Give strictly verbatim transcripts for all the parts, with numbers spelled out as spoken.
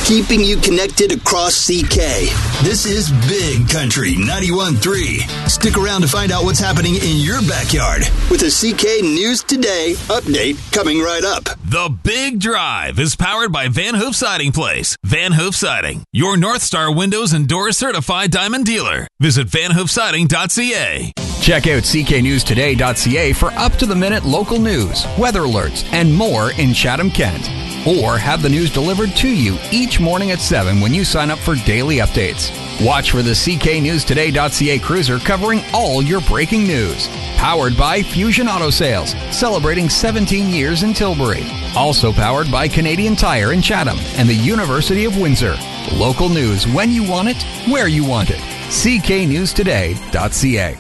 keeping you connected across C K. This is Big Country ninety-one point three. Stick around to find out what's happening in your backyard with a C K News Today update coming right up. The Big Drive is powered by Van Hoof Siding Place. Van Hoof Siding, your North Star Windows and Doors certified diamond dealer. Visit van hoof siding dot c a. Check out c k news today dot c a for up-to-the-minute local news, weather alerts, and more in Chatham-Kent. Or have the news delivered to you each morning at seven when you sign up for daily updates. Watch for the c k news today dot c a cruiser covering all your breaking news. Powered by Fusion Auto Sales, celebrating seventeen years in Tilbury. Also powered by Canadian Tire in Chatham and the University of Windsor. Local news when you want it, where you want it. c k news today dot c a.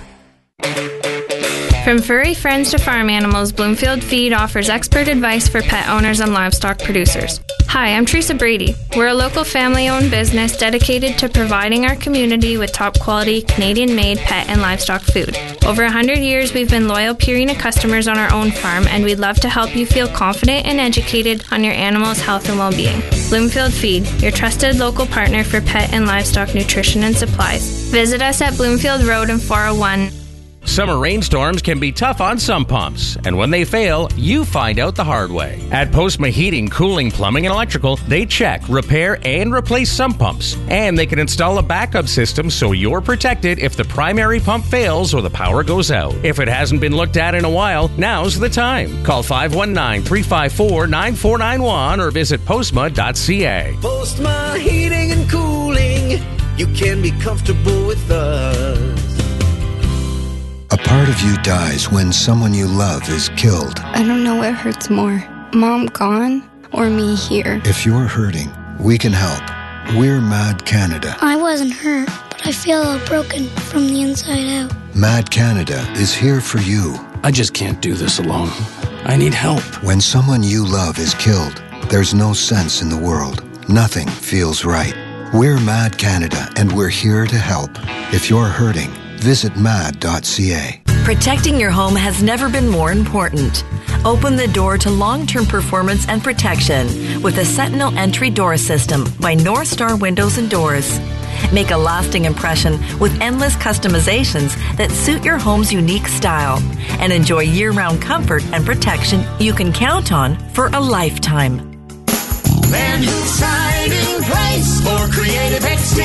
From furry friends to farm animals, Bloomfield Feed offers expert advice for pet owners and livestock producers. Hi, I'm Teresa Brady. We're a local family-owned business dedicated to providing our community with top-quality, Canadian-made pet and livestock food. Over one hundred years, we've been loyal Purina customers on our own farm, and we'd love to help you feel confident and educated on your animal's health and well-being. Bloomfield Feed, your trusted local partner for pet and livestock nutrition and supplies. Visit us at Bloomfield Road in four oh one. Summer rainstorms can be tough on some pumps, and when they fail, you find out the hard way. At Postma Heating, Cooling, Plumbing, and Electrical, they check, repair, and replace sump pumps. And they can install a backup system so you're protected if the primary pump fails or the power goes out. If it hasn't been looked at in a while, now's the time. Call five one nine, three five four, nine four nine one or visit postma dot c a. Postma Heating and Cooling, you can be comfortable with us. A part of you dies when someone you love is killed. I don't know what hurts more, Mom gone or me here. If you're hurting, we can help. We're Mad Canada. I wasn't hurt, but I feel all broken from the inside out. Mad Canada is here for you. I just can't do this alone. I need help. When someone you love is killed, there's no sense in the world. Nothing feels right. We're Mad Canada, and we're here to help. If you're hurting, visit mad dot c a. Protecting your home has never been more important. Open the door to long-term performance and protection with the Sentinel Entry Door System by North Star Windows and Doors. Make a lasting impression with endless customizations that suit your home's unique style and enjoy year-round comfort and protection you can count on for a lifetime. Van Hoof Siding Place for creative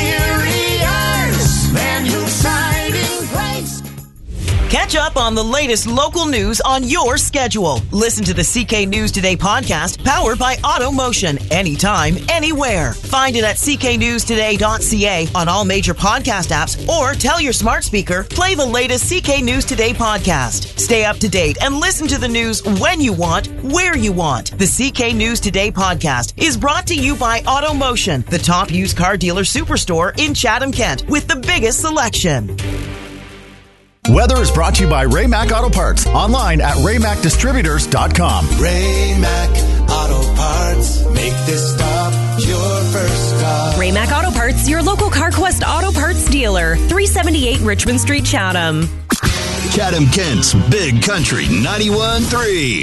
exteriors. Van Hoof Siding Place. Catch up on the latest local news on your schedule. Listen to the C K News Today podcast powered by AutoMotion. Anytime, anywhere. Find it at c k news today dot c a on all major podcast apps or tell your smart speaker, play the latest C K News Today podcast. Stay up to date and listen to the news when you want, where you want. The C K News Today podcast is brought to you by AutoMotion, the top used car dealer superstore in Chatham-Kent with the biggest selection. Weather is brought to you by Ray-Mac Auto Parts. Online at ray mac distributors dot com. Ray-Mac Auto Parts. Make this stop your first stop. Ray-Mac Auto Parts, your local CarQuest Auto Parts dealer. three seventy-eight Richmond Street, Chatham. Chatham-Kent's Big Country ninety-one point three.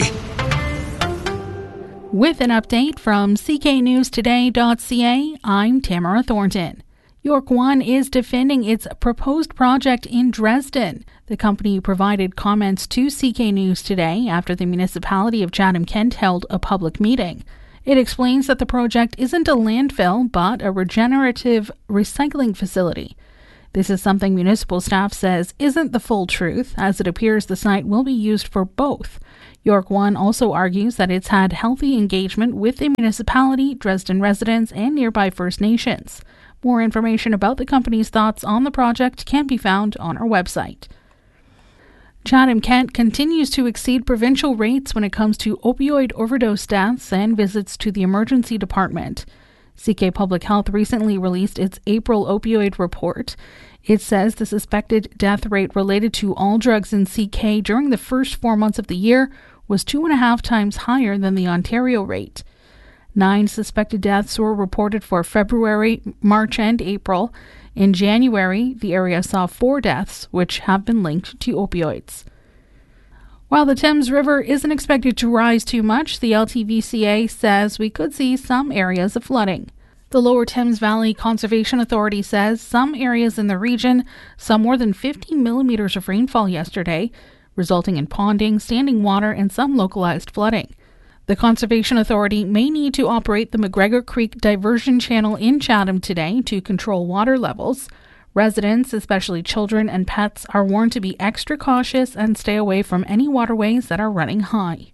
With an update from c k news today dot c a, I'm Tamara Thornton. York One is defending its proposed project in Dresden. The company provided comments to C K News Today after the municipality of Chatham-Kent held a public meeting. It explains that the project isn't a landfill, but a regenerative recycling facility. This is something municipal staff says isn't the full truth, as it appears the site will be used for both. York One also argues that it's had healthy engagement with the municipality, Dresden residents, and nearby First Nations. More information about the company's thoughts on the project can be found on our website. Chatham-Kent continues to exceed provincial rates when it comes to opioid overdose deaths and visits to the emergency department. C K Public Health recently released its April opioid report. It says the suspected death rate related to all drugs in C K during the first four months of the year was two and a half times higher than the Ontario rate. Nine suspected deaths were reported for February, March, and April. In January, the area saw four deaths, which have been linked to opioids. While the Thames River isn't expected to rise too much, the L T V C A says we could see some areas of flooding. The Lower Thames Valley Conservation Authority says some areas in the region saw more than fifty millimeters of rainfall yesterday, resulting in ponding, standing water, and some localized flooding. The Conservation Authority may need to operate the McGregor Creek diversion channel in Chatham today to control water levels. Residents, especially children and pets, are warned to be extra cautious and stay away from any waterways that are running high.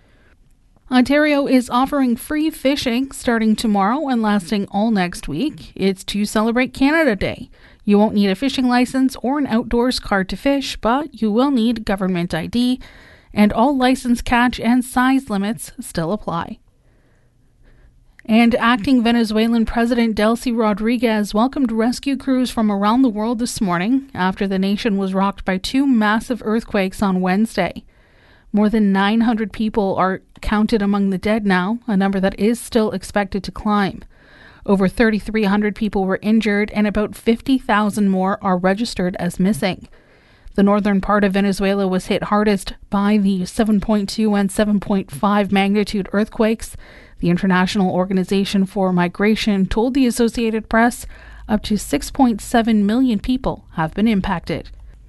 Ontario is offering free fishing starting tomorrow and lasting all next week. It's to celebrate Canada Day. You won't need a fishing license or an outdoors card to fish, but you will need government I D, and all license catch and size limits still apply. And acting Venezuelan President Delcy Rodriguez welcomed rescue crews from around the world this morning after the nation was rocked by two massive earthquakes on Wednesday. More than nine hundred people are counted among the dead now, a number that is still expected to climb. Over three thousand three hundred people were injured and about fifty thousand more are registered as missing. The northern part of Venezuela was hit hardest by the seven point two and seven point five magnitude earthquakes. The International Organization for Migration told the Associated Press up to six point seven million people have been impacted.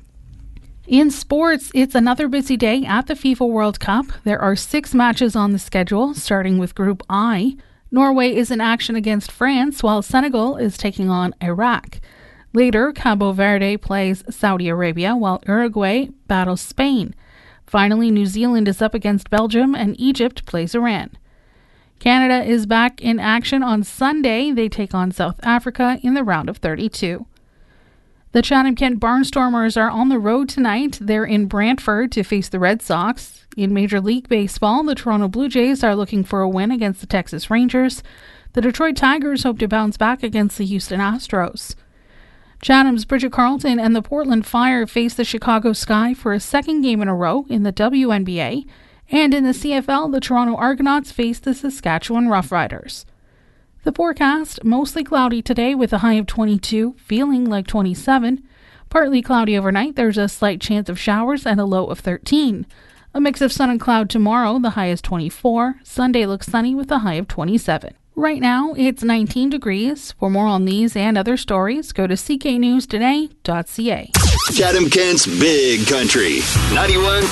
In sports, it's another busy day at the FIFA World Cup. There are six matches on the schedule, starting with Group I. Norway is in action against France, while Senegal is taking on Iraq. Later, Cabo Verde plays Saudi Arabia, while Uruguay battles Spain. Finally, New Zealand is up against Belgium, and Egypt plays Iran. Canada is back in action on Sunday. They take on South Africa in the round of thirty-two. The Chatham-Kent Barnstormers are on the road tonight. They're in Brantford to face the Red Sox. In Major League Baseball, the Toronto Blue Jays are looking for a win against the Texas Rangers. The Detroit Tigers hope to bounce back against the Houston Astros. Chatham's Bridget Carleton and the Portland Fire face the Chicago Sky for a second game in a row in the W N B A. And in the C F L, the Toronto Argonauts face the Saskatchewan Roughriders. The forecast, mostly cloudy today with a high of twenty-two, feeling like twenty-seven. Partly cloudy overnight, there's a slight chance of showers and a low of thirteen. A mix of sun and cloud tomorrow, the high is twenty-four. Sunday looks sunny with a high of twenty-seven. Right now, it's nineteen degrees. For more on these and other stories, go to c k news today dot c a. Chatham-Kent's Big Country, ninety-one